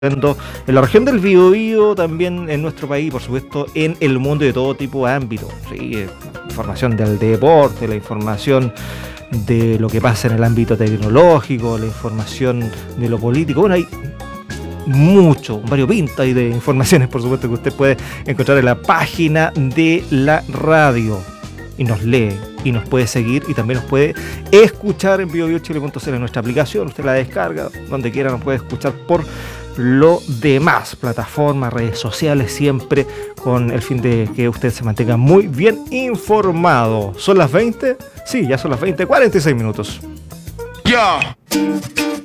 en la región del Biobío, también en nuestro país, por supuesto, en el mundo de todo tipo de ámbitos. ¿Sí? Información del deporte, la información de lo que pasa en el ámbito tecnológico, la información de lo político. Bueno, hay mucho, variopinto hay de informaciones, por supuesto, que usted puede encontrar en la página de la radio. Y nos lee, y nos puede seguir, y también nos puede escuchar en biobiochile.cl, en nuestra aplicación. Usted la descarga, donde quiera nos puede escuchar por lo demás, plataformas, redes sociales, siempre con el fin de que usted se mantenga muy bien informado. ¿Son las 20? Sí, ya son las 20:46 minutos. Yeah.